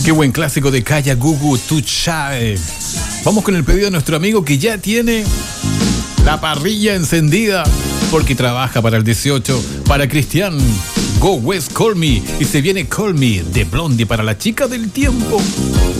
Qué buen clásico de Kaya Gugu, Tuchae. Vamos con el pedido de nuestro amigo que ya tiene la parrilla encendida porque trabaja para el 18. Para Cristian, Go West, Call Me. Y se viene Call Me de Blondie para la chica del tiempo.